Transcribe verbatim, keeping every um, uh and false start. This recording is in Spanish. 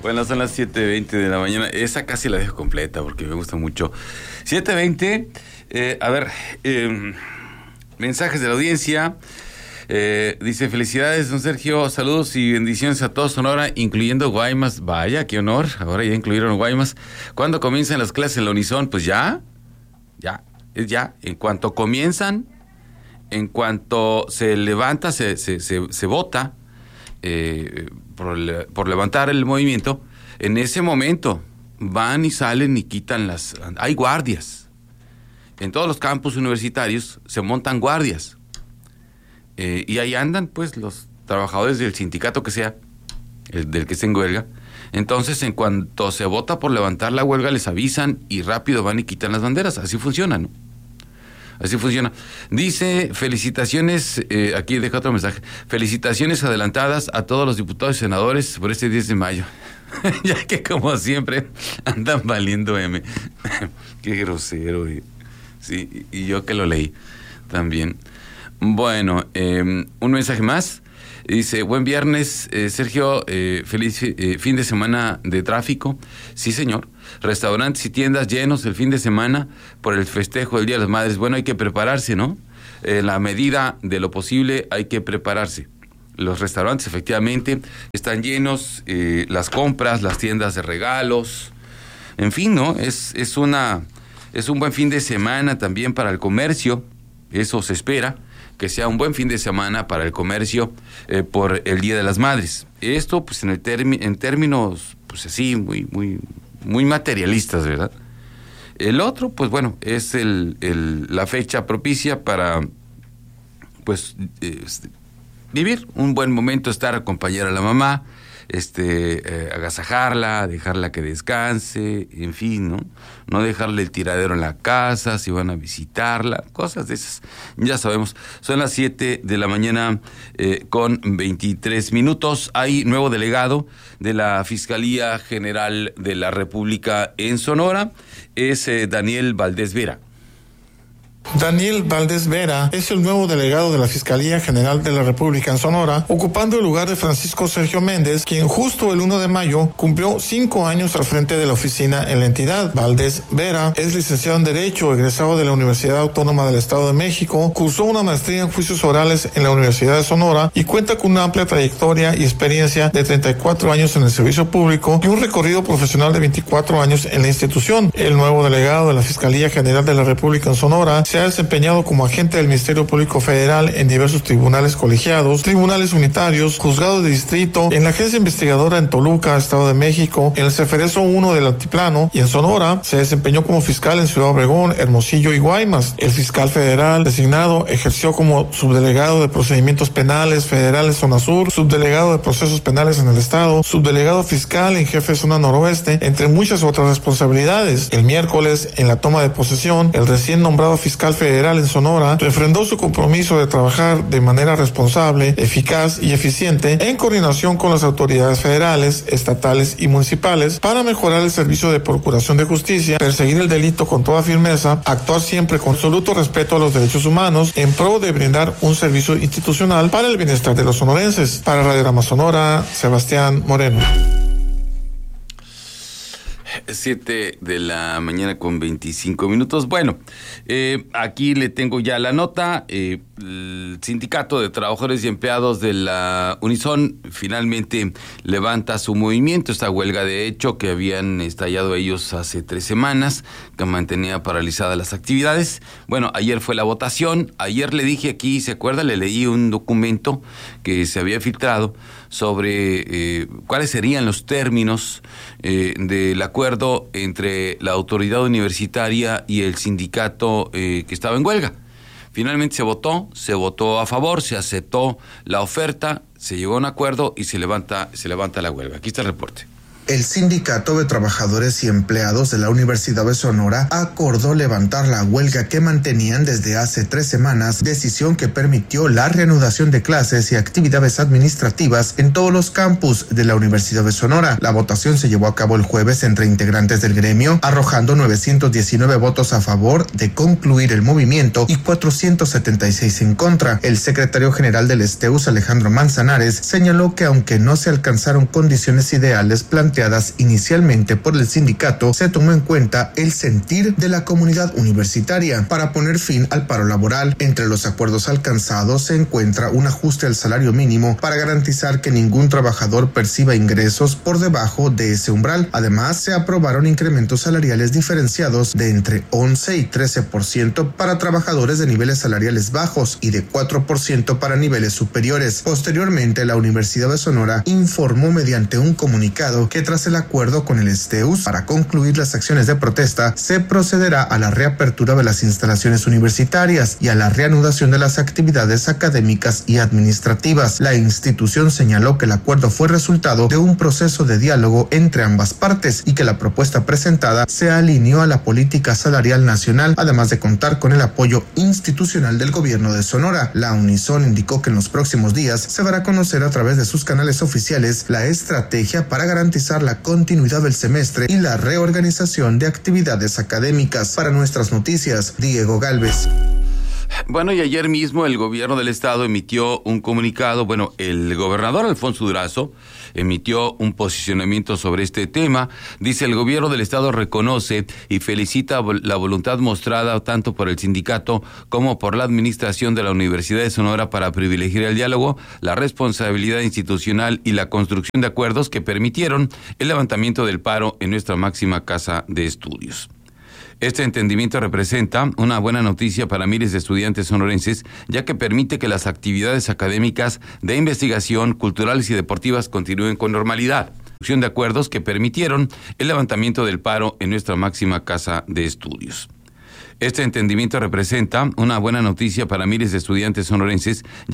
Bueno, son las siete veinte de la mañana. Esa casi la dejo completa porque me gusta mucho. siete veinte, eh, a ver, eh, mensajes de la audiencia. Eh, dice, felicidades, don Sergio, saludos y bendiciones a todos Sonora, incluyendo Guaymas. Vaya, qué honor, ahora ya incluyeron Guaymas. ¿Cuándo comienzan las clases en la Unison? Pues ya, ya, es ya. En cuanto comienzan, en cuanto se levanta, se, se, se, se vota eh, por, le, por levantar el movimiento, en ese momento van y salen y quitan las... Hay guardias. En todos los campus universitarios se montan guardias. Eh, y ahí andan, pues, los trabajadores del sindicato que sea, el del que esté en huelga. Entonces, en cuanto se vota por levantar la huelga, les avisan y rápido van y quitan las banderas. Así funciona, ¿no? Así funciona. Dice, felicitaciones, eh, aquí deja otro mensaje, felicitaciones adelantadas a todos los diputados y senadores por este diez de mayo. Ya que, como siempre, andan valiendo M. Qué grosero. Y, sí, y yo que lo leí también. Bueno, eh, un mensaje más. Dice, buen viernes, eh, Sergio, eh, feliz eh, fin de semana de tráfico. Sí, señor. Restaurantes y tiendas llenos el fin de semana por el festejo del Día de las Madres. Bueno, hay que prepararse, ¿no? En la medida de lo posible hay que prepararse. Los restaurantes efectivamente están llenos, eh, las compras, las tiendas de regalos, en fin, ¿no? Es, es, una, es un buen fin de semana también para el comercio, eso se espera, que sea un buen fin de semana para el comercio eh, por el Día de las Madres. Esto, pues, en, el termi- en términos, pues así, muy, muy, muy materialistas, ¿verdad? El otro, pues bueno, es el, el, la fecha propicia para, pues, este, vivir un buen momento, estar, acompañar a la mamá, este, eh, agasajarla, dejarla que descanse, en fin, ¿no? No dejarle el tiradero en la casa, si van a visitarla, cosas de esas. Ya sabemos, son las siete de la mañana eh, con veintitrés minutos. Hay nuevo delegado de la Fiscalía General de la República en Sonora, es eh, Daniel Valdés Vera. Daniel Valdés Vera es el nuevo delegado de la Fiscalía General de la República en Sonora, ocupando el lugar de Francisco Sergio Méndez, quien justo el uno de mayo cumplió cinco años al frente de la oficina en la entidad. Valdés Vera es licenciado en Derecho, egresado de la Universidad Autónoma del Estado de México, cursó una maestría en Juicios Orales en la Universidad de Sonora y cuenta con una amplia trayectoria y experiencia de treinta y cuatro años en el servicio público y un recorrido profesional de veinticuatro años en la institución. El nuevo delegado de la Fiscalía General de la República en Sonora se ha desempeñado como agente del Ministerio Público Federal en diversos tribunales colegiados, tribunales unitarios, juzgados de distrito, en la Agencia Investigadora en Toluca, Estado de México, en el Ceferezo uno del Altiplano, y en Sonora se desempeñó como fiscal en Ciudad Obregón, Hermosillo y Guaymas. El fiscal federal designado ejerció como subdelegado de Procedimientos Penales Federales Zona Sur, subdelegado de Procesos Penales en el Estado, subdelegado fiscal en Jefe Zona Noroeste, entre muchas otras responsabilidades. El miércoles, en la toma de posesión, el recién nombrado fiscal federal en Sonora refrendó su compromiso de trabajar de manera responsable, eficaz y eficiente en coordinación con las autoridades federales, estatales y municipales para mejorar el servicio de procuración de justicia, perseguir el delito con toda firmeza, actuar siempre con absoluto respeto a los derechos humanos en pro de brindar un servicio institucional para el bienestar de los sonorenses. Para Radiograma Sonora, Sebastián Moreno. siete de la mañana con veinticinco minutos. Bueno, eh, aquí le tengo ya la nota. Eh, el Sindicato de Trabajadores y Empleados de la Unison finalmente levanta su movimiento, esta huelga de hecho que habían estallado ellos hace tres semanas, que mantenía paralizadas las actividades. Bueno, ayer fue la votación. Ayer le dije aquí, ¿se acuerda? Le leí un documento que se había filtrado sobre eh, cuáles serían los términos eh, del acuerdo entre la autoridad universitaria y el sindicato eh, que estaba en huelga. Finalmente se votó, se votó a favor, se aceptó la oferta, se llegó a un acuerdo y se levanta, se levanta la huelga. Aquí está el reporte. El Sindicato de Trabajadores y Empleados de la Universidad de Sonora acordó levantar la huelga que mantenían desde hace tres semanas, decisión que permitió la reanudación de clases y actividades administrativas en todos los campus de la Universidad de Sonora. La votación se llevó a cabo el jueves entre integrantes del gremio, arrojando novecientos diecinueve votos a favor de concluir el movimiento y cuatrocientos setenta y seis en contra. El secretario general del STEUS, Alejandro Manzanares, señaló que aunque no se alcanzaron condiciones ideales planteadas planteadas inicialmente por el sindicato, se tomó en cuenta el sentir de la comunidad universitaria. Para poner fin al paro laboral, entre los acuerdos alcanzados se encuentra un ajuste al salario mínimo para garantizar que ningún trabajador perciba ingresos por debajo de ese umbral. Además, se aprobaron incrementos salariales diferenciados de entre once y trece por ciento para trabajadores de niveles salariales bajos y de cuatro por ciento para niveles superiores. Posteriormente, la Universidad de Sonora informó mediante un comunicado que tras el acuerdo con el STEUS para concluir las acciones de protesta, se procederá a la reapertura de las instalaciones universitarias y a la reanudación de las actividades académicas y administrativas. La institución señaló que el acuerdo fue resultado de un proceso de diálogo entre ambas partes y que la propuesta presentada se alineó a la política salarial nacional, además de contar con el apoyo institucional del gobierno de Sonora. La Unison indicó que en los próximos días se dará a conocer a través de sus canales oficiales la estrategia para garantizar la continuidad del semestre y la reorganización de actividades académicas. Para Nuestras Noticias, Diego Galvez. Bueno, y ayer mismo el gobierno del estado emitió un comunicado. Bueno, el gobernador Alfonso Durazo emitió un posicionamiento sobre este tema. Dice: el gobierno del estado reconoce y felicita la voluntad mostrada tanto por el sindicato como por la administración de la Universidad de Sonora para privilegiar el diálogo, la responsabilidad institucional y la construcción de acuerdos que permitieron el levantamiento del paro en nuestra máxima casa de estudios. Este entendimiento representa una buena noticia para miles de estudiantes sonorenses, ya que permite que las actividades académicas, de investigación, culturales y deportivas continúen con normalidad. De acuerdos que permitieron el levantamiento del paro en nuestra máxima casa de estudios. Este entendimiento representa una buena noticia para miles de estudiantes sonorenses,